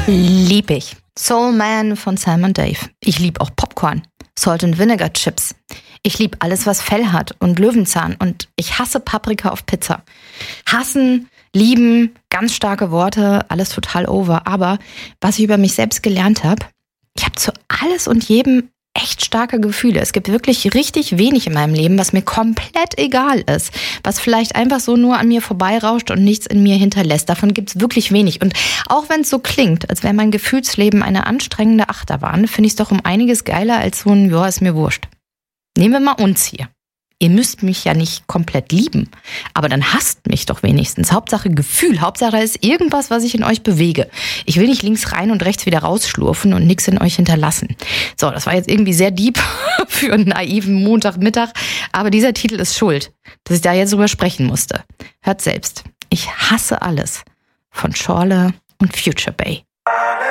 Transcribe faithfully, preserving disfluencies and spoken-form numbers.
Lieb ich. Soul Man von Sam und Dave. Ich lieb auch Popcorn. Salt and Vinegar Chips. Ich lieb alles, was Fell hat und Löwenzahn. Und ich hasse Paprika auf Pizza. Hassen, lieben, ganz starke Worte, alles total over. Aber was ich über mich selbst gelernt habe, ich habe zu alles und jedem echt starke Gefühle. Es gibt wirklich richtig wenig in meinem Leben, was mir komplett egal ist. Was vielleicht einfach so nur an mir vorbeirauscht und nichts in mir hinterlässt. Davon gibt es wirklich wenig. Und auch wenn es so klingt, als wäre mein Gefühlsleben eine anstrengende Achterbahn, finde ich es doch um einiges geiler als so ein, ja, ist mir wurscht. Nehmen wir mal uns hier. Ihr müsst mich ja nicht komplett lieben, aber dann hasst mich doch wenigstens. Hauptsache Gefühl, Hauptsache ist irgendwas, was ich in euch bewege. Ich will nicht links rein und rechts wieder rausschlurfen und nichts in euch hinterlassen. So, das war jetzt irgendwie sehr deep für einen naiven Montagmittag, aber dieser Titel ist schuld, dass ich da jetzt drüber sprechen musste. Hört selbst. Ich hasse alles von Schorle und Future Bay.